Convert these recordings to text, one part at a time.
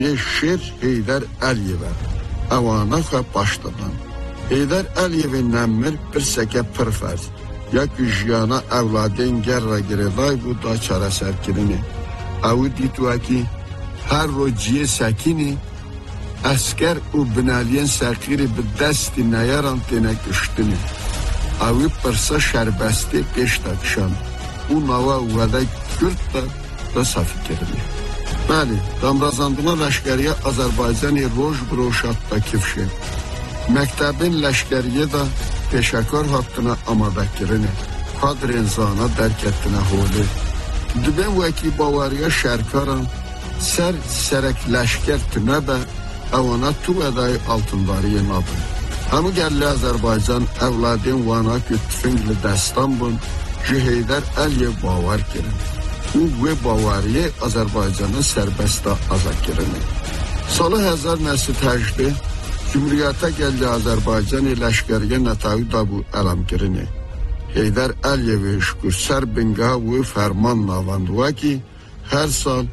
şer Heydər Əliyevə əvana və başladan. Heydər Əliyevin nəmmir bir səkə pırfərz, ya güjyana əvladın gərra gireday bu da çara sərkirini. Əvi ditwa ki, hər rociye səkini, əskər u binaliyen səkiri bi dəsti nəyaran tenə küştini. Əvi pırsa şərbəsti peşta kşan, u nava uvədə Kürt da safikirini. Bəli, damrazandına ləşkəriyə Azərbaycani roj broşatda kifşi. Məktəbin ləşkəriyə da peşəkar haqqına amadakirini, kadrenzana dərk etdinə holi. Dübən vəki bavariya şərkaran, sərək ləşkər tünəbə, əvana tu əday altındariyə nabın. Həmi gəlli Azərbaycan əvladin vana kütfingli dəstan bun, Heydər Əliyev bavar kirin. O ve bavariye Azərbaycanın sərbəstə azakirini. Salı 1908 Cumhuriyyətə gəldi Azərbaycan ləşkəriyə nətəvi da bu əlamkirini. Heydər Əliyev şükür sərbinqə və fərman navandıva ki, hər sal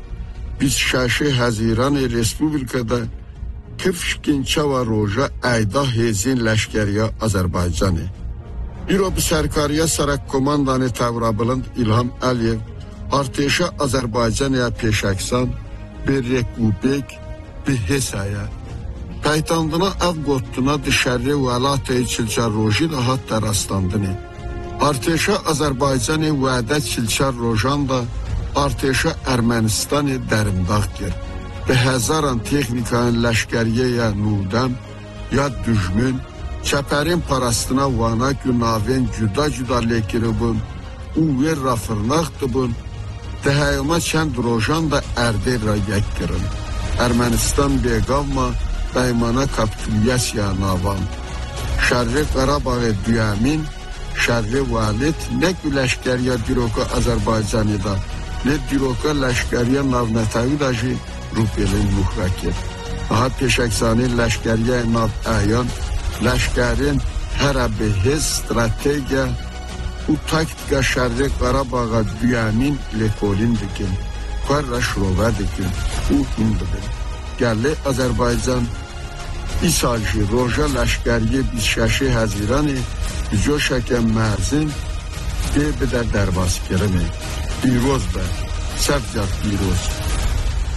26 Haziran Respublikada Kıfşkinçə və Roja əyda hezin ləşkəriyə Azərbaycanı. Bir o bir sərkariyə sarak komandanı təvrabılın İlham Əliyev Arteşa Azərbaycanıya peşəksan, bir rekubek, bir hesaya. Pəytandına av qottuna dışarı vəlatı çilçar roji da hatta rastandını. Arteşa Azərbaycanı vədə çilçar rojan da Arteşa Ermənistanı dərindağ gir. Be həzaran texnikanın ləşkəriyəyə nudəm, ya düşmün, çəpərin parastına vana günavən cüda lekiribun, uver rafırnaqdıbun, Dəhəyəma çənd rojan da ərdə ra yəkkirin. Ermənistan beqavma, bəymana kapitülyasiya navan. Şərri Qarabağı düyəmin, şərri valid, nə ki ləşkəriyə diroka Azərbaycanıda, nə diroka ləşkəriyə navnətəvi daşı rupelin muhrakir. Aha peşəksanin ləşkəriyə nav əyan, ləşkərin hər əbihiz strategiya, u taktika şərri Qarabağa düyəmin lekolin dikin, qarra şrovə dikin, u hındıdır. Gəlli Azərbaycan İsalji Roja ləşkəriyə 26 Haziranı Bico şəkən məzin bir də dərvaz kirini. Piroz da, səvcət piroz.